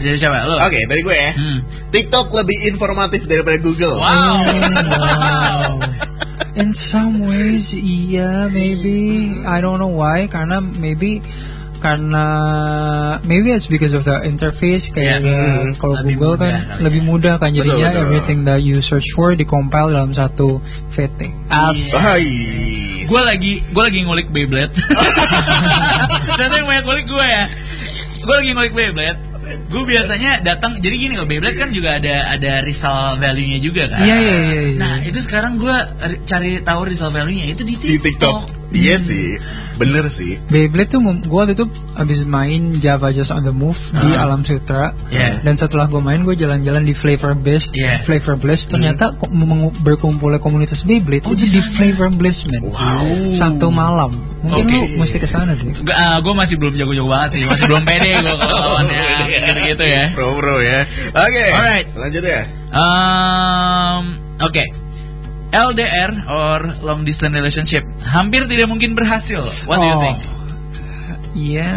Dari siapa? Lo? Oke, dari gue ya. TikTok lebih informatif daripada Google. Wow. In some ways, yeah, maybe. I don't know why. Karena maybe it's because of the interface. Kayak kalau Google kan lebih mudah kan jadinya. Betul. Everything that you search for di-compile dalam satu feed. Gue lagi ngulik Beyblade. Ternyata yang banyak ngulik gue ya. Gue lagi ngulik Beyblade. Gue biasanya datang, jadi gini loh, Beyblade kan juga ada resale value-nya juga kan. Iya. Nah itu sekarang gue cari tahu resale value-nya itu di TikTok. Iya sih, bener sih. Beyblade tuh gue waktu itu abis main Java Just on the Move di Alam Sutra. Dan setelah gue main, gue jalan-jalan di Flavor Bliss. Ternyata berkumpulnya komunitas Beyblade itu di Flavor Bliss, man. Wow. Satu malam. Mungkin lu mesti kesana deh. Gue masih belum jago-jago banget sih, masih belum pede gue kalau lawannya gitu-gitu ya. Pro ya. Oke. Alright. Selanjutnya. Oke. LDR or long distance relationship hampir tidak mungkin berhasil. What do you think? Iya.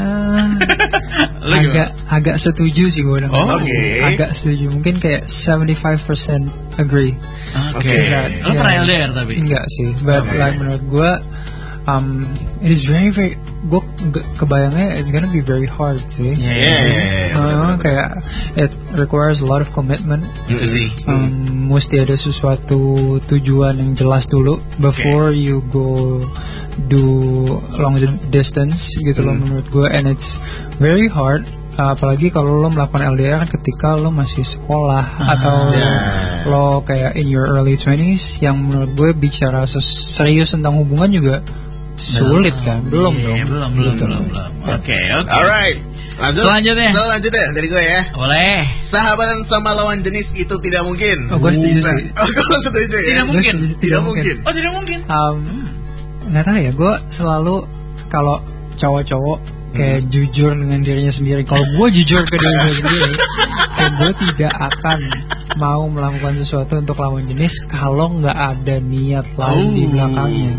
agak setuju sih gue dengan agak setuju. Mungkin kayak 75% agree. Oke. Lo pernah LDR tapi? Enggak sih. But like menurut gue it is very gue kebayangnya it's gonna be very hard sih. Kayak it requires a lot of commitment. Itu sih. Mesti ada sesuatu tujuan yang jelas dulu before you go do long distance gitu loh menurut gue. And it's very hard, apalagi kalau lo melakukan LDR ketika lo masih sekolah atau lo kayak in your early 20s, yang menurut gue bicara serius tentang hubungan juga sulit kan. Belum. Oke. Alright. Selanjutnya dari gue ya. Boleh. Sahabatan sama lawan jenis itu tidak mungkin. Gue setuju sih. Gue setuju ya. Tidak mungkin. Oh, tidak mungkin. Nggak tahu ya. Gue selalu kalau cowok-cowok kayak jujur dengan dirinya sendiri. Kalau gue jujur ke dirinya sendiri, gue tidak akan mau melakukan sesuatu untuk lawan jenis kalau nggak ada niat lain di belakangnya.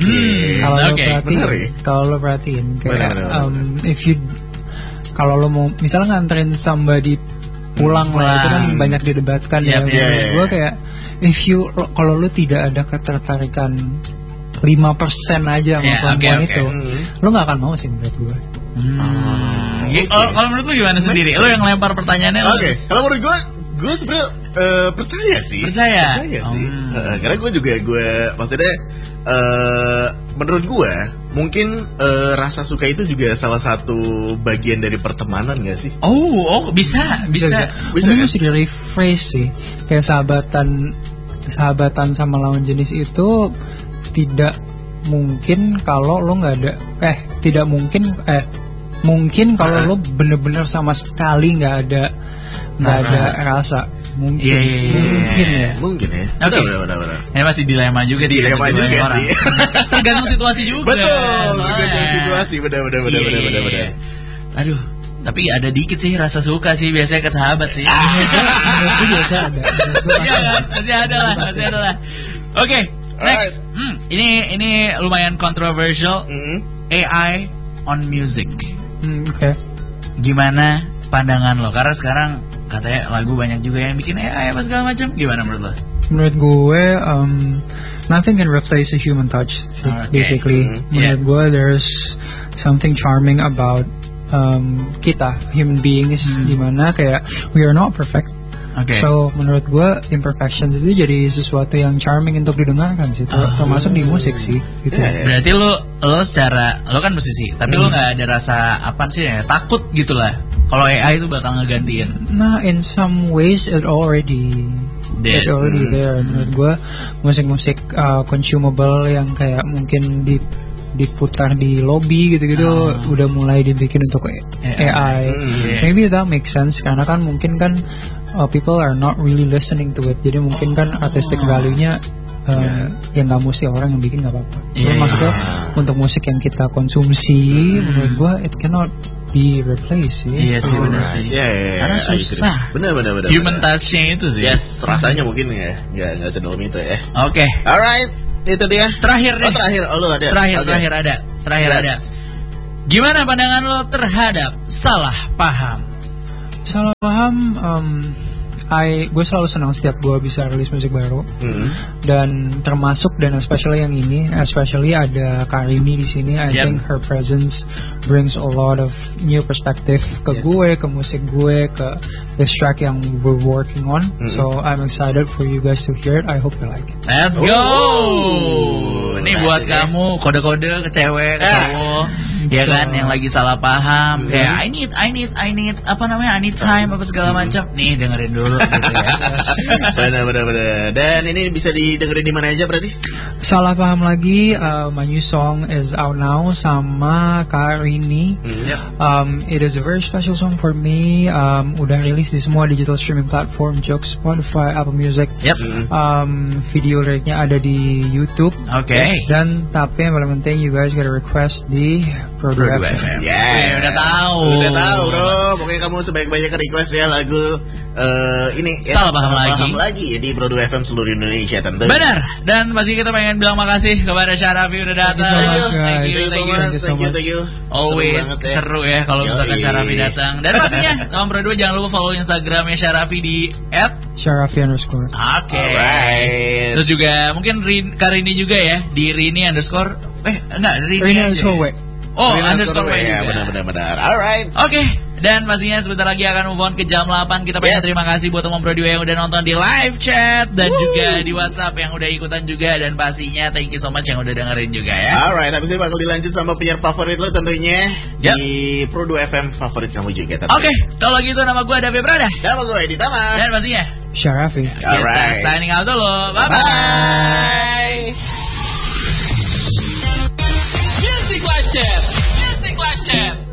Kalau lo perhatiin kayak kalau lo mau misalnya nganterin somebody pulang lah, itu kan banyak didebatkan ya. Gue kayak kalau lo tidak ada ketertarikan 5% aja sama perempuan itu, lo nggak akan mau sih menurut gue. Kalau menurut lo gimana sendiri? Lo yang lempar pertanyaannya. Kalau menurut gue sebenarnya percaya sih. Karena gue maksudnya menurut gue mungkin rasa suka itu juga salah satu bagian dari pertemanan gak sih? Bisa mungkin mesti di rephrase sih. Kayak sahabatan sama lawan jenis itu tidak mungkin kalau lo nggak ada mungkin kalau lo bener-bener sama sekali nggak ada rasa. Mungkin ya. Oke. Ini masih dilema juga sih. Tergantung situasi juga. Betul. Tergantung situasi. Benar. Aduh, tapi ada dikit sih rasa suka sih biasanya ke sahabat sih. Itu biasa ada. Masih ada lah. Oke, next. Ini lumayan kontroversial. AI on music. Oke. Gimana pandangan lo? Karena sekarang katanya lagu banyak juga yang bikin AI apa segala macam. Gimana menurut lo? Menurut gue nothing can replace a human touch basically. Menurut gue there's something charming about kita human beings, dimana kayak we are not perfect. So menurut gue imperfections itu jadi sesuatu yang charming untuk didengarkan sih, termasuk di musik sih gitu. Berarti lo secara lo kan musisi, tapi lo nggak ada rasa apa sih ya, takut gitulah kalau AI itu bakal ngegantiin? Nah, in some ways it already there. Menurut gue musik-musik consumable yang kayak mungkin diputar di lobby gitu-gitu udah mulai dibikin untuk AI. Maybe that makes sense karena kan mungkin kan people are not really listening to it. Jadi mungkin kan artistic value-nya yang nggak mesti orang yang bikin nggak apa-apa. Maksudnya untuk musik yang kita konsumsi, menurut gue it cannot be replaced sih. Iya sih, benar sih. Karena susah. Benar. Human touch-nya itu sih. Yes, rasanya mungkin ya nggak sedalam itu ya. Oke. Alright, itu dia. Terakhir deh. Terakhir ada. Gimana pandangan lo terhadap salah paham? Salah paham Gue selalu senang setiap gue bisa rilis musik baru, dan termasuk dan especially yang ini, especially ada Karini di sini. I think her presence brings a lot of new perspective ke gue, ke musik gue, ke this track yang we're working on. So I'm excited for you guys to hear it. I hope you like it. Let's go. Ini buat kamu kode-kode ke cewek, ke cowok, ya kan, yang lagi salah paham, kayak I need apa namanya, I need time apa segala macam. Nih dengerin dulu. Gitu ya. Benar. Dan ini bisa didengerin di mana aja berarti? Salah paham lagi, my new song is out now sama Karini. It is a very special song for me. Udah rilis di semua digital streaming platform, Joox, Spotify, Apple Music. Video liriknya ada di YouTube. Dan tapi yang paling penting, you guys gotta request di Produe FM. Udah tahu bro. Pokoknya kamu sebaik-baiknya request ya lagu ini Salah paham lagi di Produe FM seluruh Indonesia tentu. Benar. Dan pasti kita pengen bilang makasih kepada Syarafi udah datang. Thank you. Always seru ya kalau misalkan Syarafi datang. Dan pastinya kamu Produe jangan lupa follow Instagramnya Syarafi di @Syarafi_. Alright. Terus juga mungkin Karini juga ya di Rini_. Rini _. _W ya, benar. Alright. Dan pastinya sebentar lagi akan move on ke jam 8. Kita pengen terima kasih buat teman Produe yang udah nonton di live chat dan juga di WhatsApp yang udah ikutan juga, dan pastinya thank you so much yang udah dengerin juga ya. Alright, habis ini bakal dilanjut sama penyiar favorit lo tentunya di Produe FM favorit kamu juga tentunya. Kalau gitu nama gue David Brada. Nama gue Edi Tama. Dan pastinya Syarafi. Kita signing out dulu. Bye. Music Live Chat.